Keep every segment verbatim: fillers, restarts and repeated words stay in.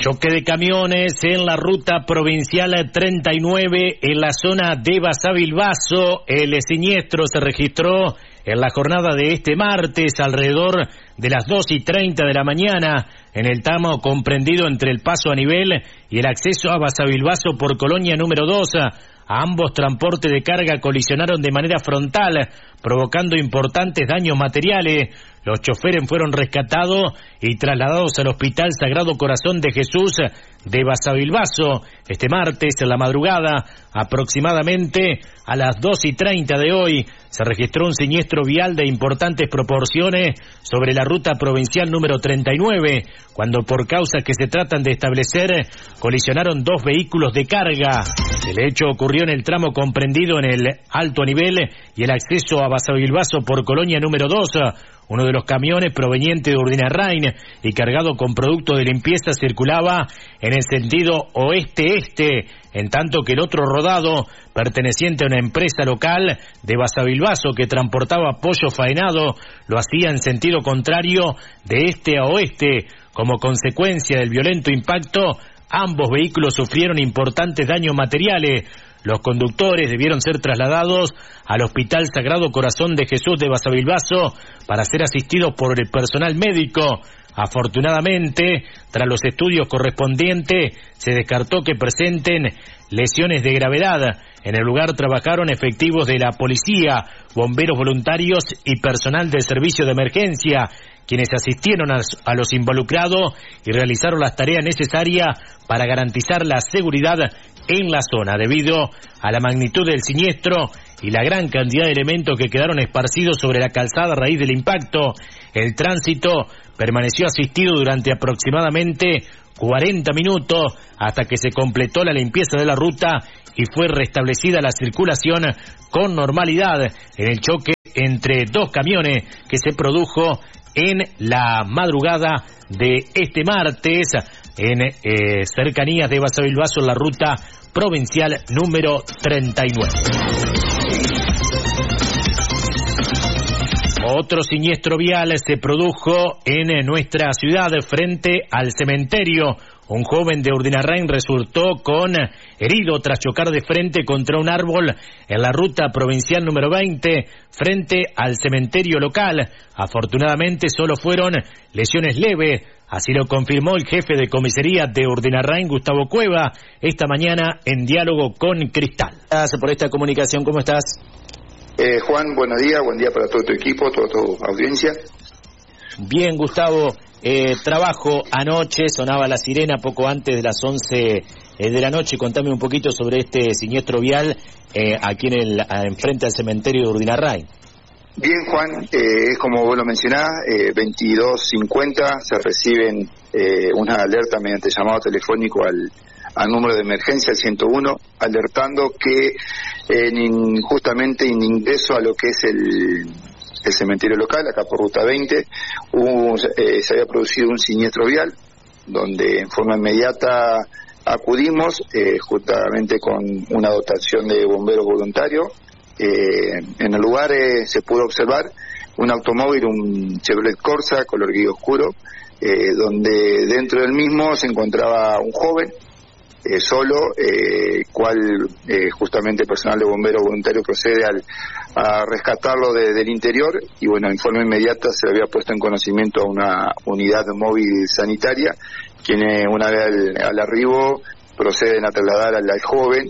Choque de camiones en la ruta provincial treinta y nueve en la zona de Basavilbaso. El siniestro se registró en la jornada de este martes alrededor de las dos y treinta de la mañana en el tramo comprendido entre el paso a nivel y el acceso a Basavilbaso por Colonia número dos. A ambos transportes de carga colisionaron de manera frontal, provocando importantes daños materiales. Los choferes fueron rescatados y trasladados al Hospital Sagrado Corazón de Jesús de Basavilbaso. Este martes, en la madrugada, aproximadamente a las dos y treinta de hoy, se registró un siniestro vial de importantes proporciones sobre la ruta provincial número treinta y nueve, cuando por causas que se tratan de establecer, colisionaron dos vehículos de carga. El hecho ocurrió en el tramo comprendido en el alto nivel y el acceso a Basavilbaso por Colonia número dos. Uno de los camiones proveniente de Urdinarrain y cargado con productos de limpieza circulaba en el sentido oeste-este, en tanto que el otro rodado, perteneciente a una empresa local de Basavilbaso que transportaba pollo faenado, lo hacía en sentido contrario de este a oeste. Como consecuencia del violento impacto, ambos vehículos sufrieron importantes daños materiales. Los conductores debieron ser trasladados al Hospital Sagrado Corazón de Jesús de Basavilbaso para ser asistidos por el personal médico. Afortunadamente, tras los estudios correspondientes, se descartó que presenten lesiones de gravedad. En el lugar trabajaron efectivos de la policía, bomberos voluntarios y personal del servicio de emergencia, quienes asistieron a, a los involucrados y realizaron las tareas necesarias para garantizar la seguridad en la zona. Debido a la magnitud del siniestro y la gran cantidad de elementos que quedaron esparcidos sobre la calzada a raíz del impacto, el tránsito permaneció asistido durante aproximadamente cuarenta minutos hasta que se completó la limpieza de la ruta y fue restablecida la circulación con normalidad en el choque entre dos camiones que se produjo en la madrugada de este martes en eh, cercanías de Basavilbaso en la ruta provincial número treinta y nueve. Otro siniestro vial se produjo en nuestra ciudad frente al cementerio. Un joven de Urdinarrain resultó con herido tras chocar de frente contra un árbol en la ruta provincial número veinte frente al cementerio local. Afortunadamente solo fueron lesiones leves, así lo confirmó el jefe de comisaría de Urdinarrain, Gustavo Cueva, esta mañana en diálogo con Cristal. Gracias por esta comunicación, ¿cómo estás? Eh, Juan, buenos días, buen día para todo tu equipo, toda tu audiencia. Bien, Gustavo. Eh, trabajo anoche, sonaba la sirena poco antes de las once eh, de la noche. Contame un poquito sobre este siniestro vial eh, aquí en el enfrente al cementerio de Urdinarrain. Bien, Juan, eh, es como vos lo mencionás, eh, veintidós cincuenta se reciben eh, una alerta mediante llamado telefónico al, al número de emergencia, al ciento uno, alertando que eh, en, justamente en ingreso a lo que es el... el cementerio local, acá por ruta veinte, hubo, eh, se había producido un siniestro vial, donde en forma inmediata acudimos, eh, justamente con una dotación de bomberos voluntarios. Eh, en el lugar eh, se pudo observar un automóvil, un Chevrolet Corsa, color gris oscuro, eh, donde dentro del mismo se encontraba un joven, Eh, solo, eh, cual eh, justamente el personal de bomberos voluntarios procede al, a rescatarlo de, del interior y bueno, en forma inmediata se había puesto en conocimiento a una unidad móvil sanitaria, quienes una vez al, al arribo proceden a trasladar al, al joven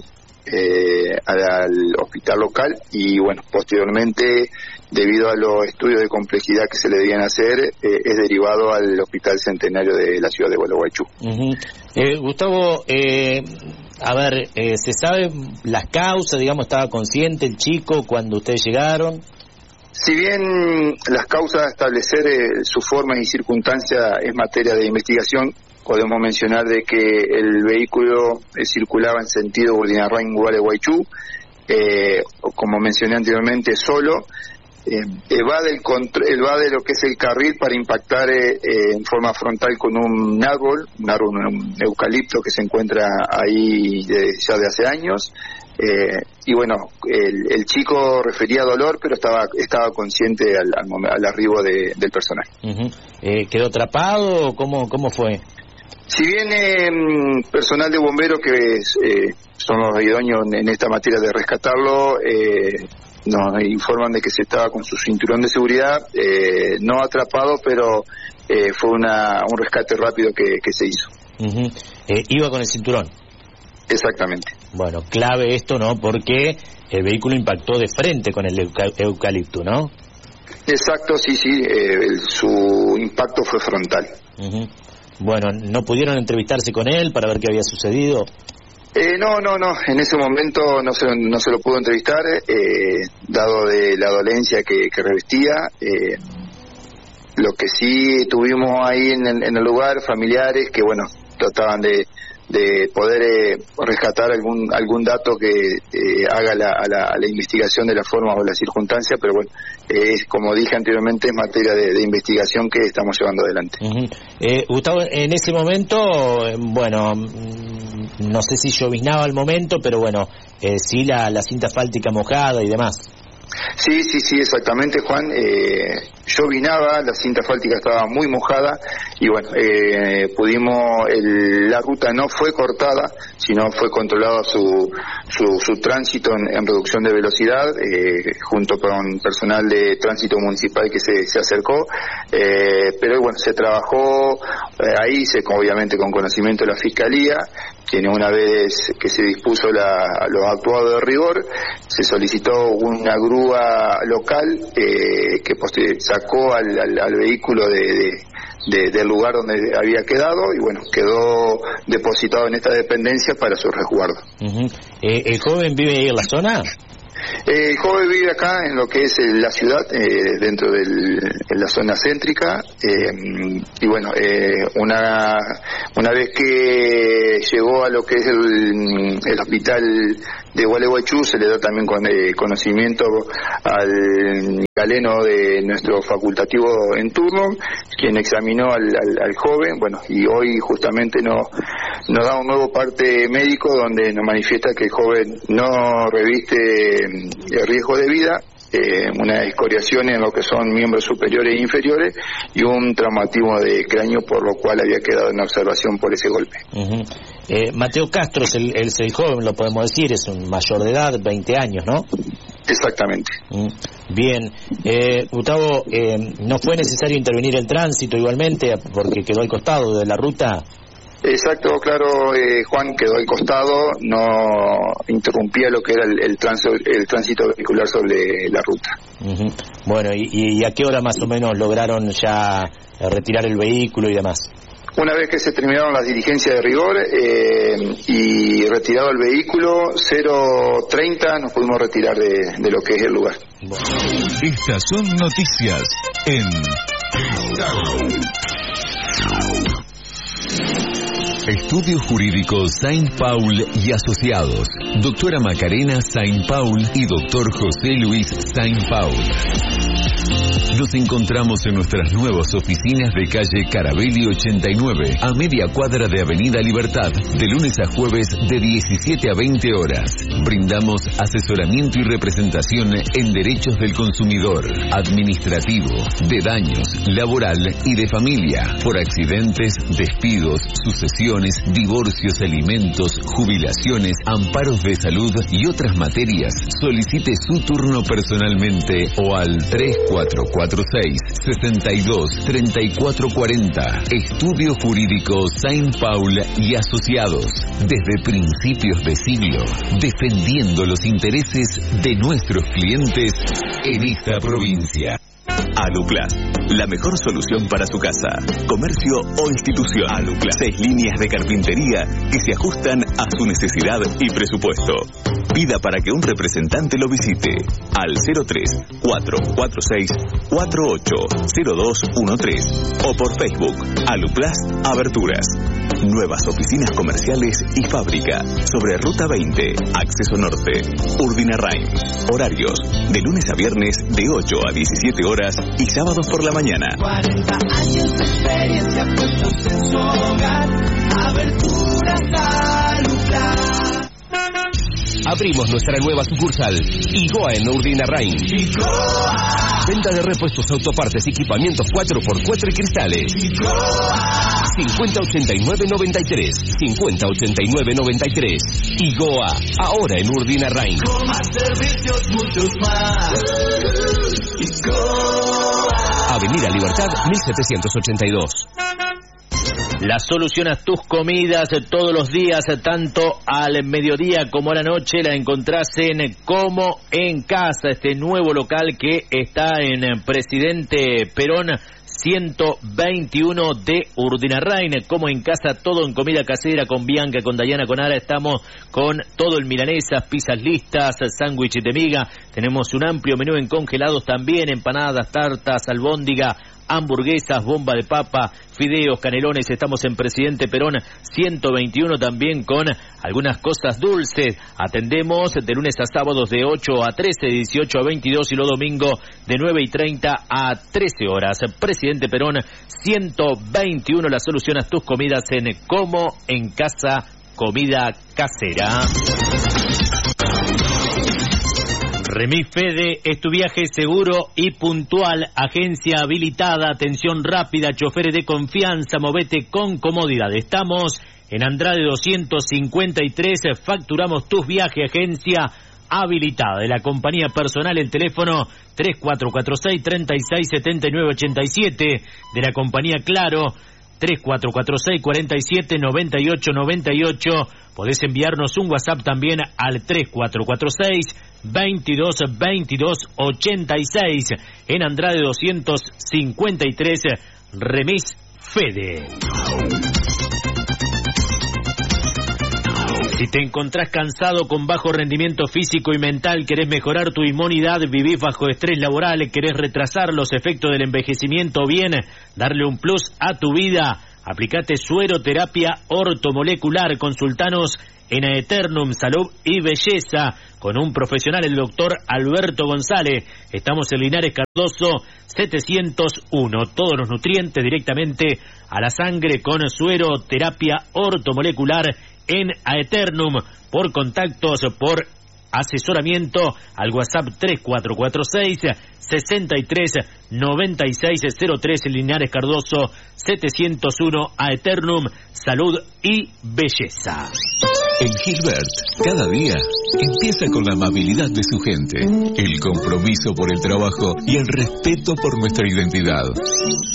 eh, al, al hospital local y bueno, posteriormente, debido a los estudios de complejidad que se le debían hacer, eh, es derivado al Hospital Centenario de la ciudad de Gualeguaychú. Uh-huh. eh, Gustavo, eh, a ver, eh, ¿se sabe las causas? Digamos, ¿estaba consciente el chico cuando ustedes llegaron? Si bien las causas a establecer eh, sus formas y circunstancias es materia de investigación, podemos mencionar de que el vehículo eh, circulaba en sentido Urdinarrain-Gualeguaychú, eh, como mencioné anteriormente, solo. Eh, evade, el contr- evade lo que es el carril para impactar eh, eh, en forma frontal con un árbol, un árbol, un eucalipto que se encuentra ahí de, ya de hace años. Eh, y bueno, el, el chico refería dolor, pero estaba estaba consciente al, al, al arribo de, del personal. Uh-huh. eh, ¿Quedó atrapado o cómo, cómo fue? Si bien eh, personal de bomberos que eh, son los idóneos en esta materia de rescatarlo, eh, nos informan de que se estaba con su cinturón de seguridad, eh, no atrapado, pero eh, fue una, un rescate rápido que, que se hizo. Uh-huh. Eh, ¿Iba con el cinturón? Exactamente. Bueno, clave esto, ¿no? Porque el vehículo impactó de frente con el euca- eucalipto, ¿no? Exacto, sí, sí, eh, el, su impacto fue frontal. Uh-huh. Bueno, ¿no pudieron entrevistarse con él para ver qué había sucedido? Eh, no, no, no, en ese momento no se, no se lo pudo entrevistar, eh, dado de la dolencia que, que revestía. Eh, lo que sí tuvimos ahí en el, en el lugar, familiares que, bueno, trataban de, de poder eh, rescatar algún algún dato que eh, haga la, a, la, a la investigación de la forma o la circunstancia, pero bueno, es eh, como dije anteriormente, es materia de, de investigación que estamos llevando adelante. Uh-huh. eh, Gustavo, en ese momento, bueno, no sé si lloviznaba al momento, pero bueno, eh, sí la, la cinta asfáltica mojada y demás. Sí, sí, sí, exactamente, Juan. Eh, llovinaba, la cinta asfáltica estaba muy mojada y bueno, eh, pudimos, el, la ruta no fue cortada, sino fue controlado su su, su tránsito en, en reducción de velocidad, eh, junto con personal de tránsito municipal que se, se acercó, eh, pero bueno, se trabajó eh, ahí, se, obviamente con conocimiento de la Fiscalía, quien una vez que se dispuso la, los actuados de rigor, se solicitó una grúa local eh, que poster- sacó al, al, al vehículo de, de, de, del lugar donde había quedado y bueno, quedó depositado en esta dependencia para su resguardo. Uh-huh. eh, ¿El joven vive ahí en la zona? Eh, el joven vive acá en lo que es eh, la ciudad, eh, dentro de la zona céntrica, eh, y bueno, eh, una una vez que llegó a lo que es el, el hospital de Gualeguaychú, se le da también con, eh, conocimiento al galeno de nuestro facultativo en turno, quien examinó al, al, al joven, bueno, y hoy justamente nos, nos da un nuevo parte médico donde nos manifiesta que el joven no reviste el riesgo de vida, eh, una escoriación en lo que son miembros superiores e inferiores y un traumatismo de cráneo, por lo cual había quedado en observación por ese golpe. Uh-huh. eh, Mateo Castro es el, es el joven, lo podemos decir, es un mayor de edad, veinte años, ¿no? Exactamente. Uh, bien, eh, Gustavo, eh, ¿no fue necesario intervenir el tránsito igualmente porque quedó al costado de la ruta? Exacto, claro, eh, Juan, quedó al costado, no interrumpía lo que era el, el, tránsito, el tránsito vehicular sobre la ruta. Uh-huh. Bueno, y, ¿y a qué hora más o menos lograron ya retirar el vehículo y demás? Una vez que se terminaron las diligencias de rigor eh, y retirado el vehículo, cero treinta nos pudimos retirar de, de lo que es el lugar. Bueno. Estas son noticias en Estudio Jurídico Saint Paul y Asociados, doctora Macarena Saint Paul y doctor José Luis Saint Paul. Nos encontramos en nuestras nuevas oficinas de calle Carabelli ochenta y nueve, a media cuadra de Avenida Libertad, de lunes a jueves de diecisiete a veinte horas. Brindamos asesoramiento y representación en derechos del consumidor, administrativo, de daños, laboral y de familia, por accidentes, despidos, sucesiones, divorcios, alimentos, jubilaciones, amparos de salud y otras materias. Solicite su turno personalmente o al tres cuatro cuatro seis, sesenta y dos, treinta y cuatro cuarenta. Estudio Jurídico Saint Paul y Asociados. Desde principios de siglo, defendiendo los intereses de nuestros clientes en esta provincia. Aluclas, la mejor solución para su casa, comercio o institución. Aluclas, seis líneas de carpintería que se ajustan a su necesidad y presupuesto. Pida para que un representante lo visite al cero tres, cuatro cuatro seis, cuatro ocho cero dos uno tres o por Facebook Aluclas Aberturas. Nuevas oficinas comerciales y fábrica sobre Ruta veinte, Acceso Norte, Urdinarrain. Horarios de lunes a viernes de ocho a diecisiete horas y sábados por la mañana. cuarenta años de experiencia puestos en su hogar. Aberturas Aluclas. Abrimos nuestra nueva sucursal, Igoa en Urdinarrain. Venta de repuestos, autopartes, equipamientos cuatro por cuatro y cristales. cincuenta ochenta y nueve noventa y tres. cincuenta ochenta y nueve noventa y tres. Igoa, ahora en Urdinarrain. Con más servicios, muchos más. Igoa. Avenida Libertad, mil setecientos ochenta y dos. La solución a tus comidas todos los días, tanto al mediodía como a la noche, la encontrás en Como en Casa, este nuevo local que está en Presidente Perón ciento veintiuno de Urdinarrain. Como en Casa, todo en comida casera, con Bianca, con Dayana, con Ara. Estamos con todo en milanesas, pizzas listas, sándwiches de miga. Tenemos un amplio menú en congelados también, empanadas, tartas, albóndiga, hamburguesas, bomba de papa, fideos, canelones. Estamos en Presidente Perón ciento veintiuno también con algunas cosas dulces. Atendemos de lunes a sábados de ocho a trece, dieciocho a veintidós y los domingos de nueve y treinta a trece horas. Presidente Perón ciento veintiuno, la solución a tus comidas en Como en Casa, comida casera. Remis Fede es tu viaje seguro y puntual, agencia habilitada, atención rápida, choferes de confianza, movete con comodidad. Estamos en Andrade doscientos cincuenta y tres, facturamos tus viajes, agencia habilitada. De la compañía personal, el teléfono tres cuatro cuatro seis, tres seis siete nueve ocho siete, de la compañía Claro, tres cuatro cuatro seis, cuatro siete nueve ocho nueve ocho. Podés enviarnos un WhatsApp también al tres cuatro cuatro seis, veintidós veintidós ochenta y seis. En Andrade doscientos cincuenta y tres, Remis Fede. Si te encontrás cansado, con bajo rendimiento físico y mental, querés mejorar tu inmunidad, vivís bajo estrés laboral, querés retrasar los efectos del envejecimiento o bien darle un plus a tu vida, aplicate sueroterapia ortomolecular. Consultanos en Aeternum Salud y Belleza con un profesional, el doctor Alberto González. Estamos en Linares Cardoso setecientos uno. Todos los nutrientes directamente a la sangre con sueroterapia ortomolecular en Aeternum. Por contactos, por asesoramiento, al WhatsApp tres cuatro cuatro seis, sesenta y tres noventa y seis cero tres, Linares Cardoso setecientos uno. Aeternum Salud y Belleza. En Gilbert, cada día empieza con la amabilidad de su gente, el compromiso por el trabajo y el respeto por nuestra identidad.